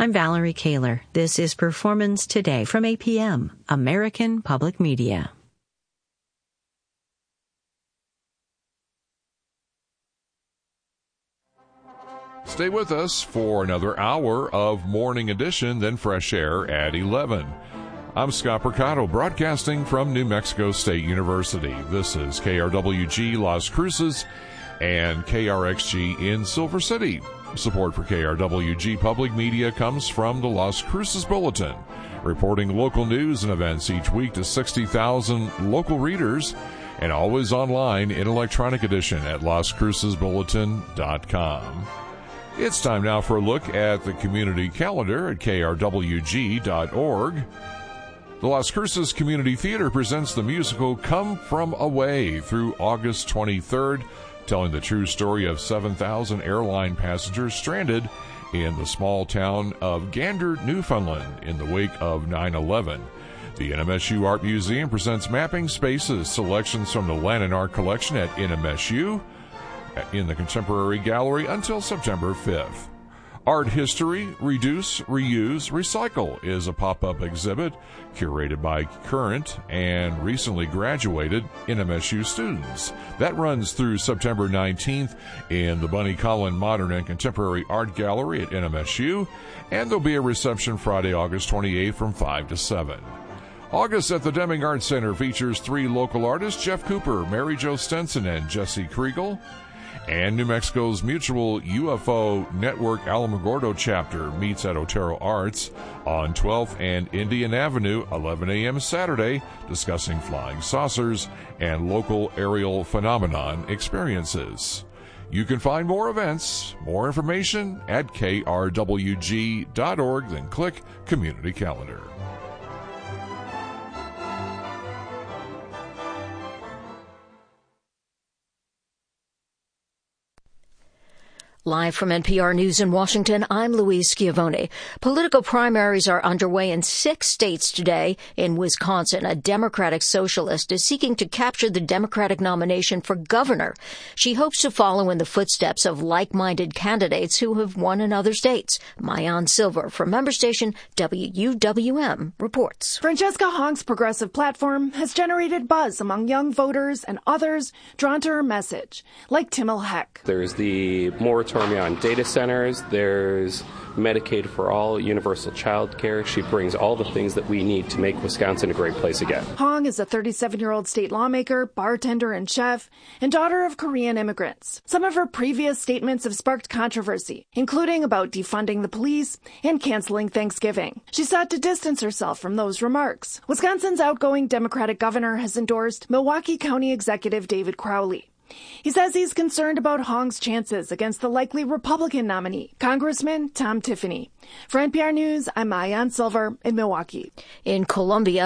I'm Valerie Kaler. This is Performance Today from APM, American Public Media. Stay with us for another hour of Morning Edition, then Fresh Air at 11. I'm Scott Percato, broadcasting from New Mexico State University. This is KRWG Las Cruces and KRXG in Silver City. Support for KRWG Public Media comes from the Las Cruces Bulletin, reporting local news and events each week to 60,000 local readers, and always online in electronic edition at lascrucesbulletin.com. It's time now for a look at the community calendar at krwg.org. The Las Cruces Community Theater presents the musical Come From Away through August 23rd, telling the true story of 7,000 airline passengers stranded in the small town of Gander, Newfoundland in the wake of 9/11. The NMSU Art Museum presents Mapping Spaces, selections from the Lannan Art Collection at NMSU in the Contemporary Gallery until September 5th. Art History, Reduce, Reuse, Recycle is a pop-up exhibit curated by current and recently graduated NMSU students. That runs through September 19th in the Bunny Collin Modern and Contemporary Art Gallery at NMSU, and there'll be a reception Friday, August 28th from 5 to 7. August at the Deming Arts Center features 3 local artists, Jeff Cooper, Mary Jo Stenson, and Jesse Kriegel. And New Mexico's Mutual UFO Network Alamogordo chapter meets at Otero Arts on 12th and Indian Avenue, 11 a.m. Saturday, discussing flying saucers and local aerial phenomenon experiences. You can find more events, more information at krwg.org, then click Community Calendar. Live from NPR News in Washington, I'm Louise Schiavone. Political primaries are underway in 6 states today. In Wisconsin, a Democratic socialist is seeking to capture the Democratic nomination for governor. She hopes to follow in the footsteps of like-minded candidates who have won in other states. Maayan Silver from member station WUWM reports. Francesca Hong's progressive platform has generated buzz among young voters and others drawn to her message, like Timil Heck. There's the moratorium on data centers, there's Medicaid for all, universal child care. She brings all the things that we need to make Wisconsin a great place again. Hong is a 37-year-old state lawmaker, bartender, and chef, and daughter of Korean immigrants. Some of her previous statements have sparked controversy, including about defunding the police and canceling Thanksgiving. She sought to distance herself from those remarks. Wisconsin's outgoing Democratic governor has endorsed Milwaukee County Executive David Crowley. He says he's concerned about Hong's chances against the likely Republican nominee, Congressman Tom Tiffany. For NPR News, I'm Maayan Silver in Milwaukee. In Colombia,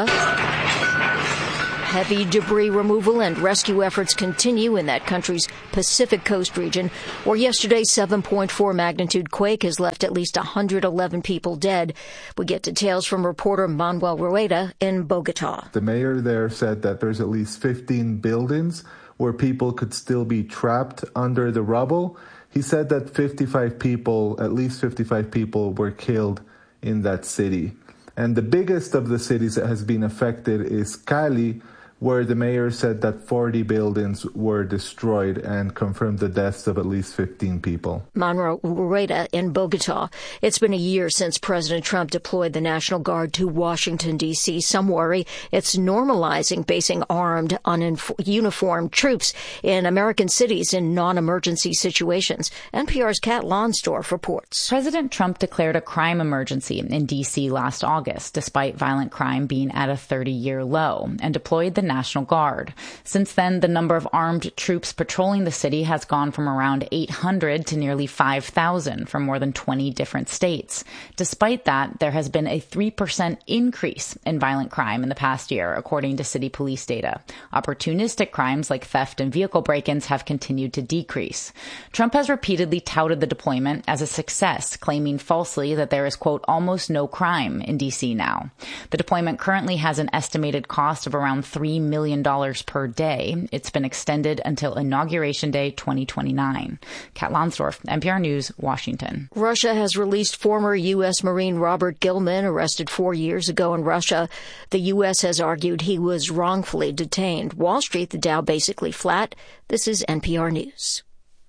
heavy debris removal and rescue efforts continue in that country's Pacific Coast region, where yesterday's 7.4 magnitude quake has left at least 111 people dead. We get details from reporter Manuel Rueda in Bogota. The mayor there said that there's at least 15 buildings where people could still be trapped under the rubble. He said that at least 55 people were killed in that city. And the biggest of the cities that has been affected is Cali, where the mayor said that 40 buildings were destroyed and confirmed the deaths of at least 15 people. Manuel Rueda in Bogota. It's been a year since President Trump deployed the National Guard to Washington, D.C. Some worry it's normalizing basing armed, uniformed troops in American cities in non-emergency situations. NPR's Kat Lonsdorf reports. President Trump declared a crime emergency in D.C. last August, despite violent crime being at a 30-year low, and deployed the National Guard. Since then, the number of armed troops patrolling the city has gone from around 800 to nearly 5,000 from more than 20 different states. Despite that, there has been a 3% increase in violent crime in the past year, according to city police data. Opportunistic crimes like theft and vehicle break-ins have continued to decrease. Trump has repeatedly touted the deployment as a success, claiming falsely that there is, quote, almost no crime in D.C. now. The deployment currently has an estimated cost of around $3 $3 million per day. It's been extended until Inauguration Day 2029. Kat Lonsdorf, NPR News, Washington. Russia has released former U.S. Marine Robert Gilman, arrested 4 years ago in Russia. The U.S. has argued he was wrongfully detained. Wall Street, the Dow basically flat. This is NPR News.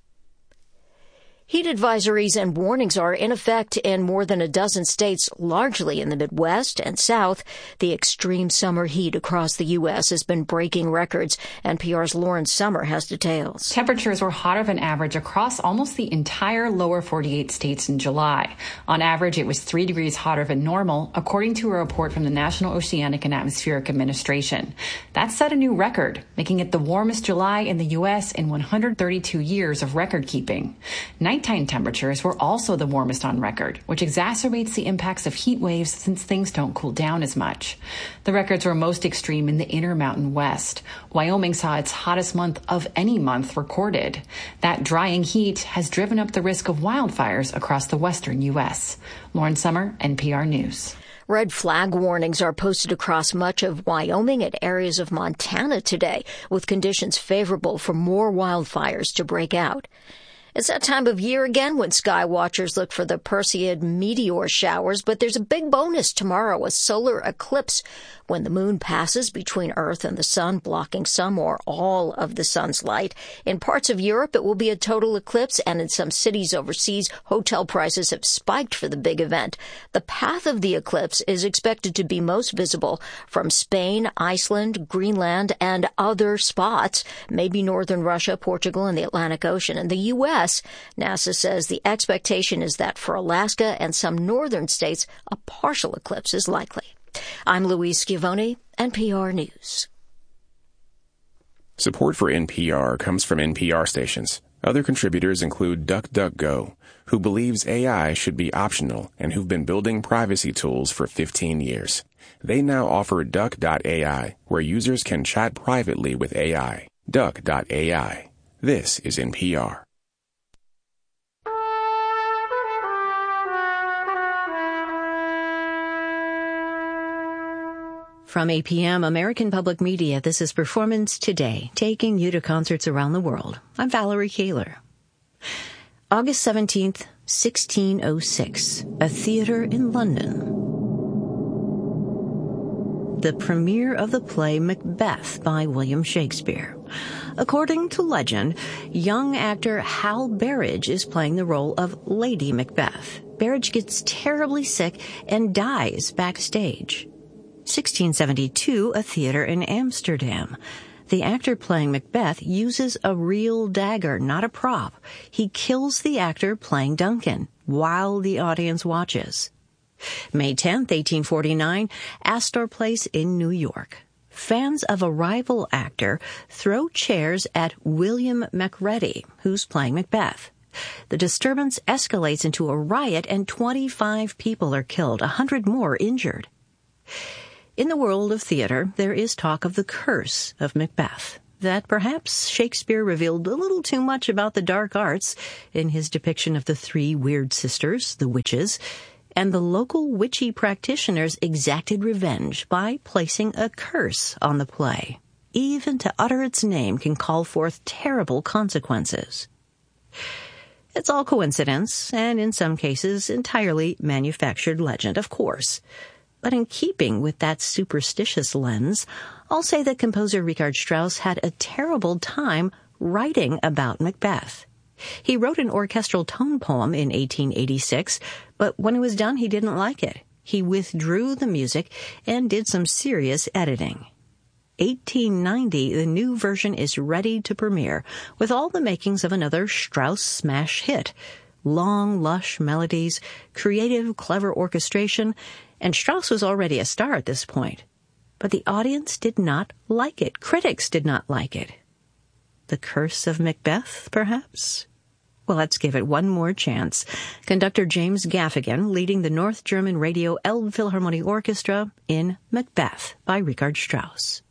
Heat advisories and warnings are in effect in more than a dozen states, largely in the Midwest and South. The extreme summer heat across the U.S. has been breaking records. NPR's Lauren Sommer has details. Temperatures were hotter than average across almost the entire lower 48 states in July. On average, it was 3 degrees hotter than normal, according to a report from the National Oceanic and Atmospheric Administration. That set a new record, making it the warmest July in the U.S. in 132 years of record keeping. Nighttime temperatures were also the warmest on record, which exacerbates the impacts of heat waves since things don't cool down as much. The records were most extreme in the Intermountain West. Wyoming saw its hottest month of any month recorded. That drying heat has driven up the risk of wildfires across the western U.S. Lauren Sommer, NPR News. Red flag warnings are posted across much of Wyoming and areas of Montana today, with conditions favorable for more wildfires to break out. It's that time of year again when sky watchers look for the Perseid meteor showers, but there's a big bonus tomorrow, a solar eclipse when the moon passes between Earth and the sun, blocking some or all of the sun's light. In parts of Europe, it will be a total eclipse, and in some cities overseas, hotel prices have spiked for the big event. The path of the eclipse is expected to be most visible from Spain, Iceland, Greenland, and other spots, maybe northern Russia, Portugal, and the Atlantic Ocean. In the U.S., NASA says the expectation is that for Alaska and some northern states, a partial eclipse is likely. I'm Louise Schiavone, NPR News. Support for NPR comes from NPR stations. Other contributors include DuckDuckGo, who believes AI should be optional and who've been building privacy tools for 15 years. They now offer Duck.ai, where users can chat privately with AI. Duck.ai. This is NPR. From APM, American Public Media, this is Performance Today, taking you to concerts around the world. I'm Valerie Kaler. August 17th, 1606, a theater in London. The premiere of the play Macbeth by William Shakespeare. According to legend, young actor Hal Berridge is playing the role of Lady Macbeth. Berridge gets terribly sick and dies backstage. 1672, a theater in Amsterdam. The actor playing Macbeth uses a real dagger, not a prop. He kills the actor playing Duncan while the audience watches. May 10th, 1849, Astor Place in New York. Fans of a rival actor throw chairs at William Macready, who's playing Macbeth. The disturbance escalates into a riot and 25 people are killed, 100 more injured. In the world of theater, there is talk of the curse of Macbeth, that perhaps Shakespeare revealed a little too much about the dark arts in his depiction of the three weird sisters, the witches, and the local witchy practitioners exacted revenge by placing a curse on the play. Even to utter its name can call forth terrible consequences. It's all coincidence, and in some cases, entirely manufactured legend, of course. But in keeping with that superstitious lens, I'll say that composer Richard Strauss had a terrible time writing about Macbeth. He wrote an orchestral tone poem in 1886, but when it was done, he didn't like it. He withdrew the music and did some serious editing. 1890, the new version is ready to premiere, with all the makings of another Strauss smash hit. Long, lush melodies, creative, clever orchestration, and Strauss was already a star at this point. But the audience did not like it. Critics did not like it. The curse of Macbeth, perhaps? Well, let's give it one more chance. Conductor James Gaffigan leading the North German Radio Elbphilharmonie Orchestra in Macbeth by Richard Strauss.